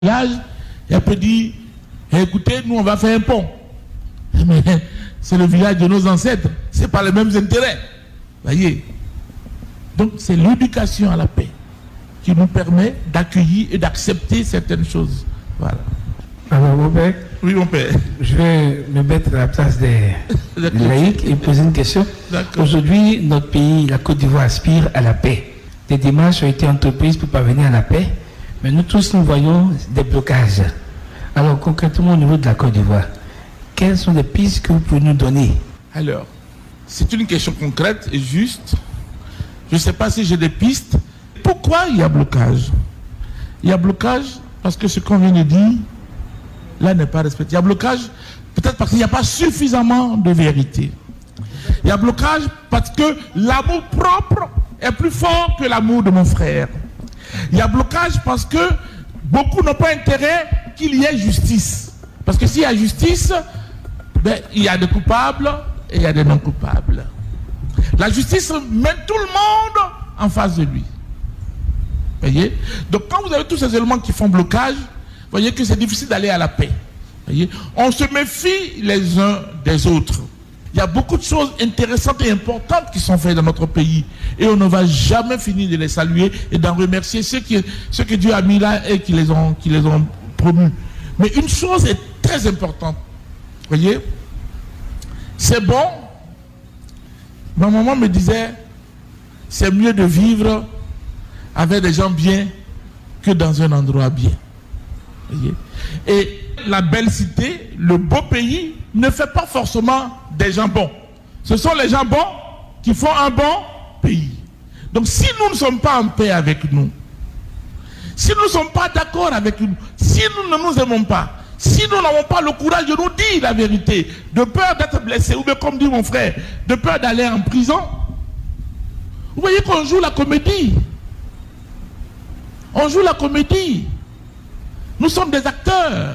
village, et elle peut dire, écoutez, nous on va faire un pont. Mais c'est le village de nos ancêtres, c'est pas les mêmes intérêts. Voyez. Donc c'est l'éducation à la paix qui nous permet d'accueillir et d'accepter certaines choses. Voilà. Alors mon père, oui mon père, je vais me mettre à la place des laïcs et poser une question. Aujourd'hui, notre pays, la Côte d'Ivoire, aspire à la paix. Des démarches ont été entreprises pour parvenir à la paix, mais nous tous nous voyons des blocages. Alors concrètement au niveau de la Côte d'Ivoire, quelles sont les pistes que vous pouvez nous donner? Alors, c'est une question concrète et juste. Je ne sais pas si j'ai des pistes. Pourquoi il y a blocage? Il y a blocage parce que ce qu'on vient de dire, là, n'est pas respecté. Il y a blocage peut-être parce qu'il n'y a pas suffisamment de vérité. Il y a blocage parce que l'amour propre est plus fort que l'amour de mon frère. Il y a blocage parce que beaucoup n'ont pas intérêt qu'il y ait justice. Parce que s'il y a justice, ben, il y a des coupables et il y a des non-coupables. La justice met tout le monde en face de lui. Voyez? Donc quand vous avez tous ces éléments qui font blocage, vous voyez que c'est difficile d'aller à la paix. Voyez? On se méfie les uns des autres. Il y a beaucoup de choses intéressantes et importantes qui sont faites dans notre pays. Et on ne va jamais finir de les saluer et d'en remercier ceux que Dieu a mis là et qui les ont promus. Mais une chose est très importante. Vous voyez? C'est bon. Ma maman me disait, c'est mieux de vivre avec des gens bien que dans un endroit bien. Voyez? Et la belle cité, le beau pays, ne fait pas forcément des gens bons. Ce sont les gens bons qui font un bon pays. Donc si nous ne sommes pas en paix avec nous, si nous ne sommes pas d'accord avec nous, si nous ne nous aimons pas, si nous n'avons pas le courage de nous dire la vérité, de peur d'être blessés, ou bien comme dit mon frère, de peur d'aller en prison, vous voyez qu'on joue la comédie. On joue la comédie. Nous sommes des acteurs.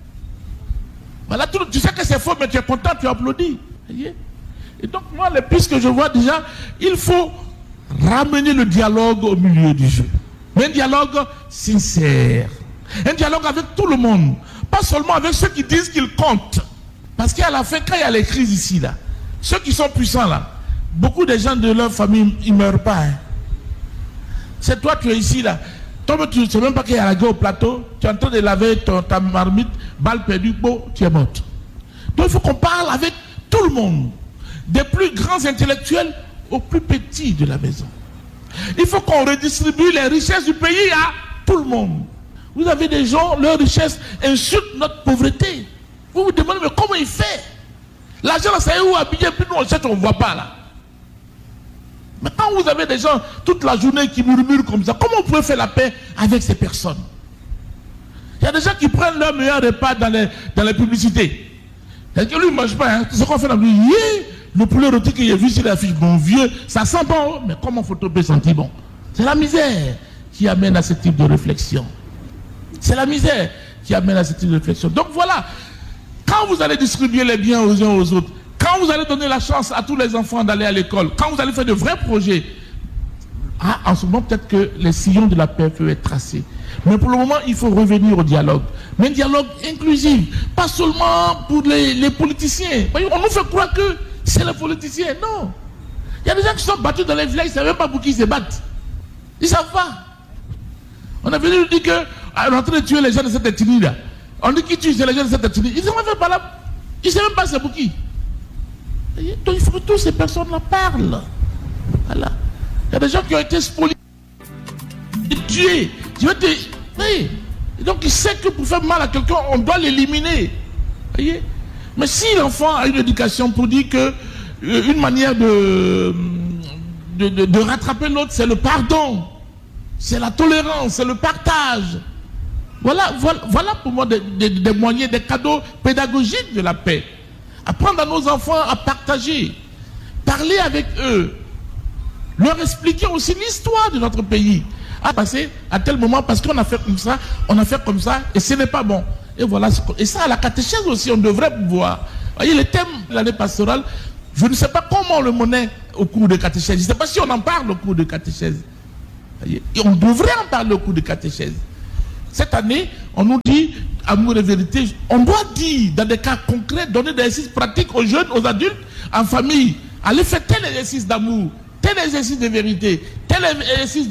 Voilà, tu sais que c'est faux, mais tu es content, tu applaudis. Voyez? Et donc moi, les pistes que je vois déjà, il faut ramener le dialogue au milieu du jeu. Mais un dialogue sincère. Un dialogue avec tout le monde. Pas seulement avec ceux qui disent qu'ils comptent. Parce qu'à la fin, quand il y a les crises ici, là, ceux qui sont puissants là, beaucoup de gens de leur famille, ils ne meurent pas. Hein. C'est toi, tu es ici là. Toi, tu ne sais même pas qu'il y a la guerre au plateau. Tu es en train de laver ta marmite, balle perdue, bon, tu es morte. Donc il faut qu'on parle avec tout le monde. Des plus grands intellectuels aux plus petits de la maison. Il faut qu'on redistribue les richesses du pays à tout le monde. Vous avez des gens, leur richesse insulte notre pauvreté. Vous vous demandez, mais comment il fait? L'argent, ça est où habillé, puis nous on cherche, on ne voit pas là. Mais quand vous avez des gens toute la journée qui murmurent comme ça, comment vous pouvez faire la paix avec ces personnes? Il y a des gens qui prennent leur meilleur repas dans les publicités. C'est-à-dire que lui ne mange pas, hein. Ce qu'on fait dans lui, le poulet rôti qu'il a vu sur l'affiche, bon vieux, ça sent bon, mais comment faut-on peut sentir bon? C'est la misère qui amène à ce type de réflexion. C'est la misère qui amène à ce type de réflexion. Donc voilà, quand vous allez distribuer les biens aux uns aux autres, quand vous allez donner la chance à tous les enfants d'aller à l'école, quand vous allez faire de vrais projets, en ce moment peut-être que les sillons de la paix peuvent être tracés. Mais pour le moment, il faut revenir au dialogue. Mais un dialogue inclusif, pas seulement pour les politiciens. On nous fait croire que c'est les politiciens. Non. Il y a des gens qui sont battus dans les villages, ils ne savent même pas pour qui ils se battent. Ils ne savent pas. On est venu nous dire qu'on est en train de tuer les gens de cette ethnie là. On dit qui tue les gens de cette ethnie. Ils ne savent même pas là. Ils ne savent même pas c'est pour qui. Donc il faut que toutes ces personnes-là parlent. Voilà. Il y a des gens qui ont été spoliés, tués. Oui. Et donc il sait que pour faire mal à quelqu'un, on doit l'éliminer. Voyez? Mais si l'enfant a une éducation pour dire que une manière de rattraper l'autre, c'est le pardon, c'est la tolérance, c'est le partage. Voilà pour moi des moyens, des cadeaux pédagogiques de la paix. Apprendre à nos enfants à partager, parler avec eux, leur expliquer aussi l'histoire de notre pays. À passer à tel moment parce qu'on a fait comme ça, et ce n'est pas bon. Et voilà. Et ça, à la catéchèse aussi, on devrait pouvoir. Vous voyez, les thèmes de l'année pastorale, je ne sais pas comment on le menait au cours de catéchèse. Je ne sais pas si on en parle au cours de catéchèse. Et on devrait en parler au cours de catéchèse. Cette année, on nous dit amour et vérité. On doit dire, dans des cas concrets, donner des exercices pratiques aux jeunes, aux adultes, en famille. Allez faire tel exercice d'amour, tel exercice de vérité, tel exercice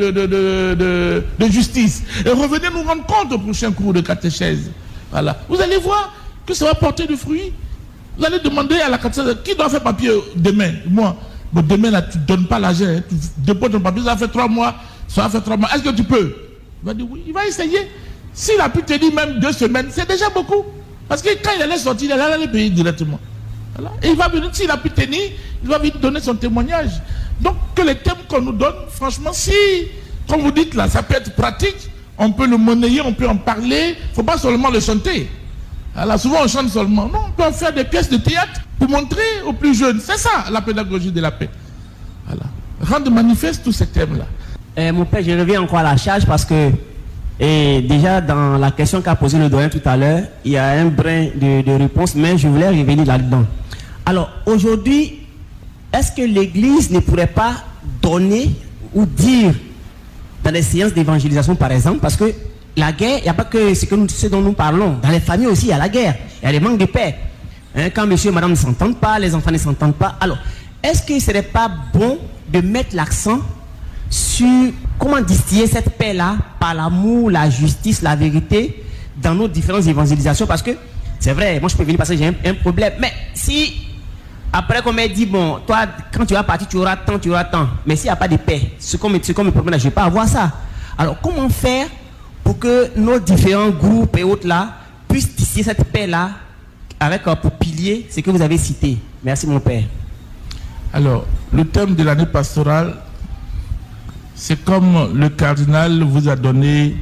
de justice. Et revenez nous rendre compte au prochain cours de catéchèse. Voilà. Vous allez voir que ça va porter du fruit. Vous allez demander à la catéchèse, qui doit faire papier demain? Moi. Bon, demain, là, tu ne donnes pas l'argent. Hein. Tu déposes ton papier, ça va faire 3 mois. Ça va faire 3 mois. Est-ce que tu peux? Il va dire oui. Il va essayer. S'il a pu tenir même 2 semaines, c'est déjà beaucoup. Parce que quand il allait sortir, il allait payer directement. Voilà. Et il va venir, s'il a pu tenir, il va venir donner son témoignage. Donc, que les thèmes qu'on nous donne, franchement, si, comme vous dites là, ça peut être pratique, on peut le monnayer, on peut en parler. Il ne faut pas seulement le chanter. Alors, souvent, on chante seulement. Non, on peut en faire des pièces de théâtre pour montrer aux plus jeunes. C'est ça, la pédagogie de la paix. Voilà. Rendre manifeste tous ces thèmes-là. Mon père, je reviens encore à la charge parce que déjà dans la question qu'a posée le doyen tout à l'heure, il y a un brin de réponse, mais je voulais revenir là-dedans. Alors, aujourd'hui, est-ce que l'Église ne pourrait pas donner ou dire dans les séances d'évangélisation, par exemple, parce que la guerre, il n'y a pas que ce dont nous parlons. Dans les familles aussi, il y a la guerre. Il y a des manques de paix. Hein, quand monsieur et madame ne s'entendent pas, les enfants ne s'entendent pas. Alors, est-ce qu'il ne serait pas bon de mettre l'accent sur comment distiller cette paix-là par l'amour, la justice, la vérité dans nos différentes évangélisations? Parce que, c'est vrai, moi je peux venir parce que j'ai un problème. Mais si, après qu'on m'a dit, bon, toi, quand tu vas partir, tu auras tant. Mais s'il n'y a pas de paix, c'est comme le problème, je ne vais pas avoir ça. Alors, comment faire pour que nos différents groupes et autres là puissent tisser cette paix-là avec pour pilier ce que vous avez cité? Merci mon père. Alors, le thème de l'année pastorale, c'est comme le cardinal vous a donné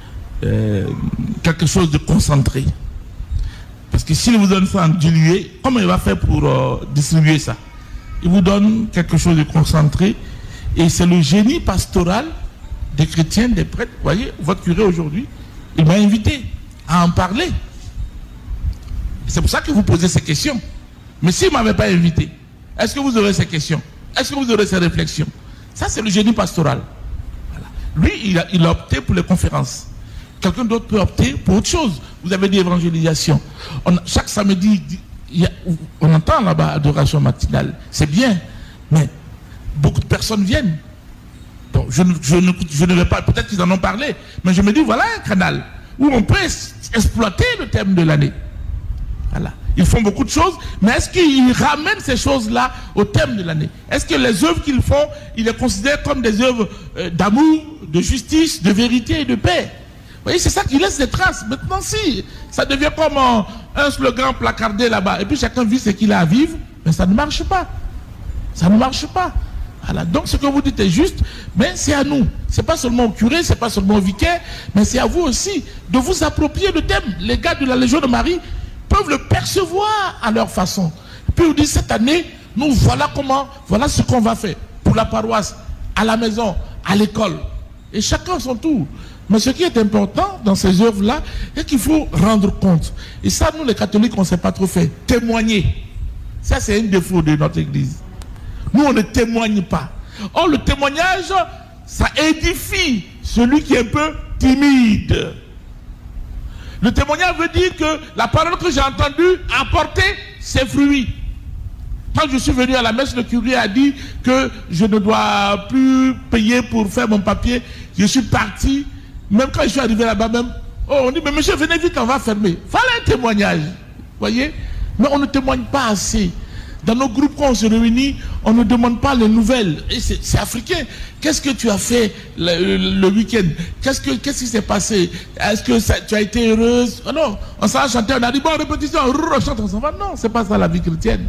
quelque chose de concentré. Parce que s'il vous donne ça en dilué, comment il va faire pour distribuer ça? Il vous donne quelque chose de concentré et c'est le génie pastoral des chrétiens, des prêtres. Vous voyez, votre curé aujourd'hui, il m'a invité à en parler. C'est pour ça que vous posez ces questions. Mais s'il ne m'avait pas invité, est-ce que vous aurez ces questions? Est-ce que vous aurez ces réflexions? Ça, c'est le génie pastoral. Voilà. Lui, il a opté pour les conférences. Quelqu'un d'autre peut opter pour autre chose. Vous avez dit évangélisation. Chaque samedi, on entend là-bas adoration matinale. C'est bien, mais beaucoup de personnes viennent. Bon, je ne vais pas, peut-être qu'ils en ont parlé, mais je me dis, voilà un canal où on peut exploiter le thème de l'année. Voilà. Ils font beaucoup de choses, mais est-ce qu'ils ramènent ces choses-là au thème de l'année? Est-ce que les œuvres qu'ils font, ils les considèrent comme des œuvres d'amour, de justice, de vérité et de paix? Vous voyez, c'est ça qui laisse des traces. Maintenant, si ça devient comme un slogan placardé là-bas, et puis chacun vit ce qu'il a à vivre, mais ça ne marche pas. Ça ne marche pas. Voilà. Donc ce que vous dites est juste, mais c'est à nous. C'est pas seulement au curé, c'est pas seulement au vicaire, mais c'est à vous aussi de vous approprier le thème. Les gars de la Légion de Marie peuvent le percevoir à leur façon. Et puis vous dites, cette année, nous voilà comment, voilà ce qu'on va faire pour la paroisse, à la maison, à l'école. Et chacun son tour. Mais ce qui est important dans ces œuvres-là, c'est qu'il faut rendre compte. Et ça, nous les catholiques, on ne sait pas trop faire. Témoigner. Ça, c'est un défaut de notre Église. Nous, on ne témoigne pas. Or, le témoignage, ça édifie celui qui est un peu timide. Le témoignage veut dire que la parole que j'ai entendue a porté ses fruits. Quand je suis venu à la messe, le curé a dit que je ne dois plus payer pour faire mon papier. Je suis parti. Même quand je suis arrivé là-bas, on dit, mais monsieur, venez vite, on va fermer. Fallait un témoignage. Vous voyez? Mais on ne témoigne pas assez. Dans nos groupes, quand on se réunit, on ne demande pas les nouvelles. Et c'est africain. Qu'est-ce que tu as fait le week-end? Qu'est-ce qui s'est passé? Est-ce que tu as été heureuse? Oh non, on s'en a chanté, on a dit, bon, répétition, on chante, on s'en va. Non, c'est pas ça la vie chrétienne.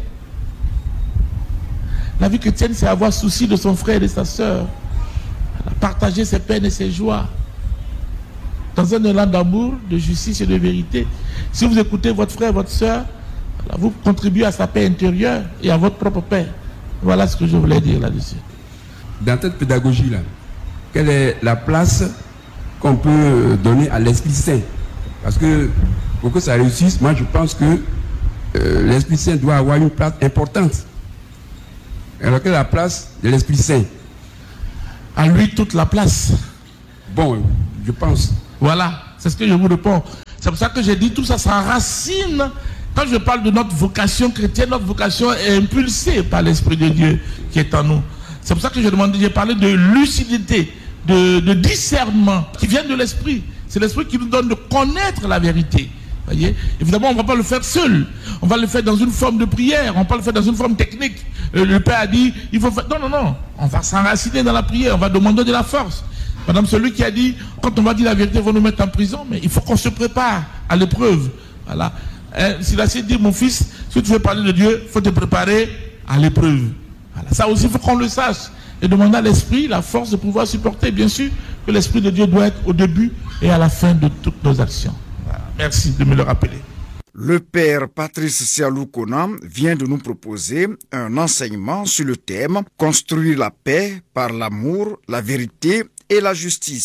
La vie chrétienne, c'est avoir souci de son frère et de sa soeur. Partager ses peines et ses joies. Dans un élan d'amour, de justice et de vérité. Si vous écoutez votre frère, votre soeur, vous contribuez à sa paix intérieure et à votre propre paix. Voilà ce que je voulais dire là-dessus. Dans cette pédagogie-là, quelle est la place qu'on peut donner à l'Esprit Saint? Parce que pour que ça réussisse, moi je pense que l'Esprit Saint doit avoir une place importante. Alors quelle est la place de l'Esprit Saint? À lui toute la place. Bon, je pense. Voilà. C'est ce que je vous réponds. C'est pour ça que j'ai dit tout ça s'enracine. Quand je parle de notre vocation chrétienne, notre vocation est impulsée par l'Esprit de Dieu qui est en nous. C'est pour ça que j'ai parlé de lucidité, de discernement qui vient de l'Esprit. C'est l'Esprit qui nous donne de connaître la vérité. Voyez, évidemment, on ne va pas le faire seul. On va le faire dans une forme de prière. On va pas le faire dans une forme technique. Le Père a dit, il faut faire... Non. On va s'enraciner dans la prière. On va demander de la force. Madame, celui qui a dit, quand on va dire la vérité, on va nous mettre en prison. Mais il faut qu'on se prépare à l'épreuve. Voilà. S'il a dit, mon fils, si tu veux parler de Dieu, il faut te préparer à l'épreuve. Voilà. Ça aussi, il faut qu'on le sache. Et demander à l'Esprit la force de pouvoir supporter. Bien sûr que l'Esprit de Dieu doit être au début et à la fin de toutes nos actions. Merci de me le rappeler. Le père Patrice Sialou Kona vient de nous proposer un enseignement sur le thème « Construire la paix par l'amour, la vérité et la justice ».